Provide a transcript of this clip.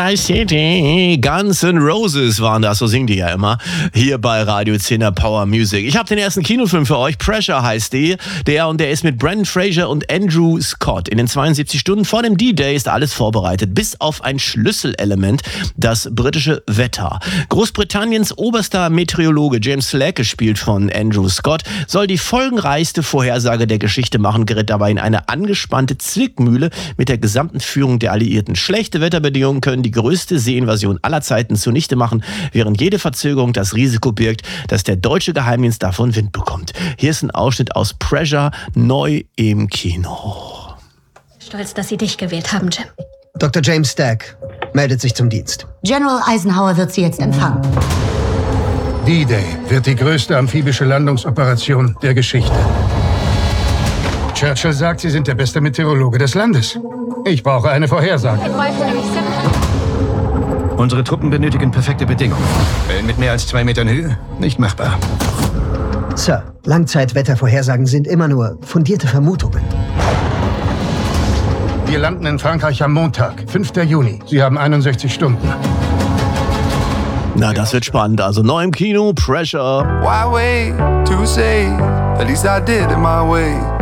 My City. Guns N' Roses waren das, so singen die ja immer, hier bei Radio 10er Power Music. Ich habe den ersten Kinofilm für euch, Pressure heißt der ist mit Brendan Fraser und Andrew Scott. In den 72 Stunden vor dem D-Day ist alles vorbereitet, bis auf ein Schlüsselelement, das britische Wetter. Großbritanniens oberster Meteorologe James Slack, gespielt von Andrew Scott, soll die folgenreichste Vorhersage der Geschichte machen, gerät dabei in eine angespannte Zwickmühle mit der gesamten Führung der Alliierten. Schlechte Wetterbedingungen können die größte Seeinvasion aller Zeiten zunichte machen, während jede Verzögerung das Risiko birgt, dass der deutsche Geheimdienst davon Wind bekommt. Hier ist ein Ausschnitt aus Pressure, neu im Kino. Stolz, dass Sie dich gewählt haben, Jim. Dr. James Stack meldet sich zum Dienst. General Eisenhower wird Sie jetzt empfangen. D-Day wird die größte amphibische Landungsoperation der Geschichte. Churchill sagt, Sie sind der beste Meteorologe des Landes. Ich brauche eine Vorhersage. Unsere Truppen benötigen perfekte Bedingungen. Wellen mit mehr als 2 Metern Höhe? Nicht machbar. Sir, Langzeitwettervorhersagen sind immer nur fundierte Vermutungen. Wir landen in Frankreich am Montag, 5. Juni. Sie haben 61 Stunden. Na, das wird spannend. Also neu im Kino, Pressure. Why wait to say? At least I did it my way.